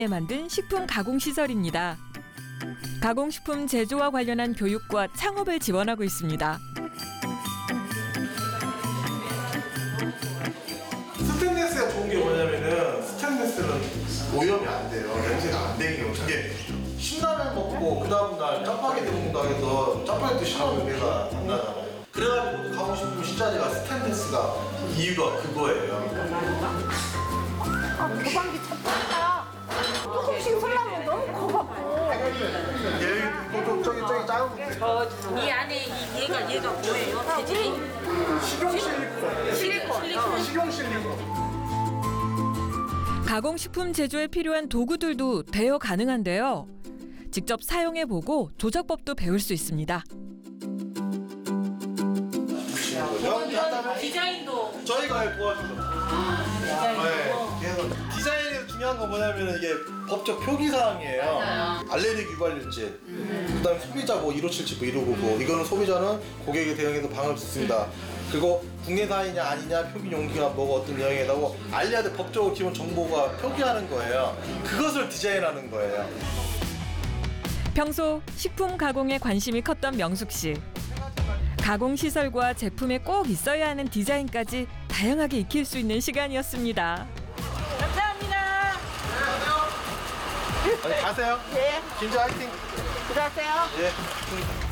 만든 식품 가공 시설입니다. 가공식품 제조와 관련한 교육과 창업을 지원하고 있습니다. 스테인리스가 좋은 게 뭐냐면은 스테인리스는 오염이 안 돼요. 냄새가 안 되게 이게 신라면 먹고 그 다음날 짜파게티 먹는다 해서 짜파게티 신라면 냄새가 안 나잖아요. 그래가지고 가공식품 시자재가 스테인리스가 이유가 그거예요. 도방기 찹다. 조금씩 설라면 너무 커갖고. 저기 작은 거. 이 안에 얘가 뭐예요? 재질이? 실리콘. 가공식품 제조에 필요한 도구들도 대여 가능한데요. 직접 사용해보고 조작법도 배울 수 있습니다. 디자인도 저희가 도와주죠. 디자인에서 중요한 건 뭐냐면 이게 법적 표기 사항이에요. 알레르기 유발물질, 그다음에 소비자 뭐 1577 뭐 이러고 뭐 이거는 소비자는 고객에 대응해서 방을 듣습니다. 그리고 국내산이냐 아니냐 표기 용기가 뭐가 어떤 내용이라고 알려야 돼. 법적으로 기본 정보가 표기하는 거예요. 그것을 디자인하는 거예요. 평소 식품 가공에 관심이 컸던 명숙 씨. 가공 시설과 제품에 꼭 있어야 하는 디자인까지 다양하게 익힐 수 있는 시간이었습니다. 감사합니다. 가세요. 네. 김자 화이팅. 들어가세요. 예.